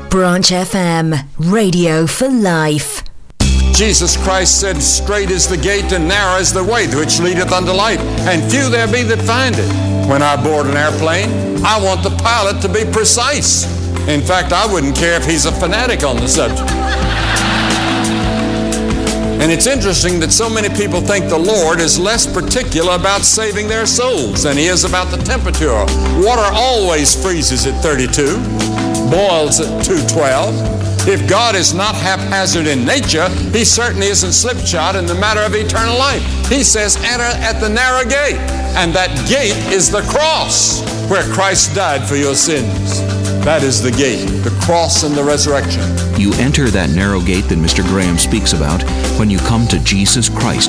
Branch FM, radio for life. Jesus Christ said, "Straight is the gate and narrow is the way which leadeth unto life, and few there be that find it." When I board an airplane, I want the pilot to be precise. In fact, I wouldn't care if he's a fanatic on the subject. And it's interesting that so many people think the Lord is less particular about saving their souls than He is about the temperature. Water always freezes at 32, boils at 212. If God is not haphazard in nature, He certainly isn't slipshod in the matter of eternal life. He says, enter at the narrow gate, and that gate is the cross where Christ died for your sins. That is the gate, the cross and the resurrection. You enter that narrow gate that Mr. Graham speaks about when you come to Jesus Christ